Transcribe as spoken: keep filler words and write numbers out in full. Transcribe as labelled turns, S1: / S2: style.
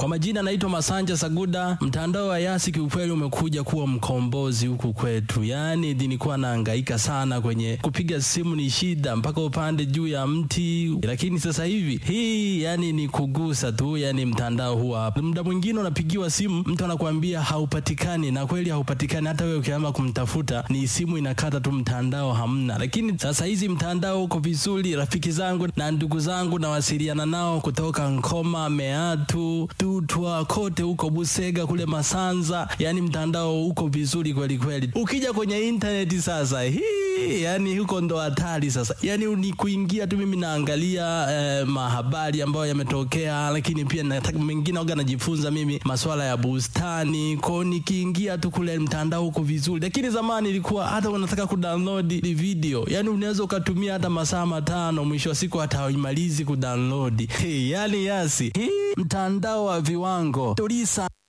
S1: Kwa majina naitwa Masanja Saguda. Mtandao wa Yasi kiukweli umekuja kuwa mkombozi huku kwetu. Yaani nilikuwa nahangaika sana kwenye kupiga simu, ni shida mpaka upande juu ya mti. Lakini sasa hivi hii yani ni kugusa tu, yani mtandao huwa hapa. Muda mwingine unapigiwa simu, mtu anakuambia haupatikani, na kweli haupatikani. Hata wewe ukianza kumtafuta ni simu inakata tu, mtandao hamna. Lakini sasa hizi mtandao uko vizuri. Rafiki zangu na ndugu zangu nawasiliana nao kutoka Nkoma, Meatu, Tutwa, kote huko Busega kule Masanza. Yani mtandao uko vizuri kweli kweli. Ukija kwenye internet sasa, hii yani huko ndo hatari sasa. Yani ni kuingia tu, mimi naangalia eh, mahabari ambayo yametokea, lakini pia nataka mengine waga najifunza mimi masuala ya bustani. Kwa nikiingia tu kule mtandao uko vizuri. Lakini zamani ilikuwa hata unataka kudownload video, yani unaweza ukatumia hata masaa matano, mwisho wa siku hata haimalizi kudownload. Hey, yani Yasi, hii mtandao wa viwango. Tulisa